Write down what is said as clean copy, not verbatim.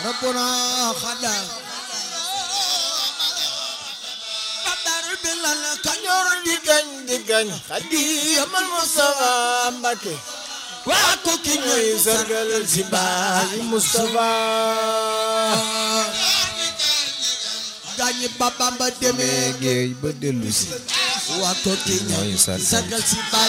ربنا خدا قدر بلال كنور ديغن خديم المصطفى مبكي واكو كي ñoy sargal ci baay Mustafa gañi babam ba demee géej ba dellu si waako ki ñoy sargal ci baay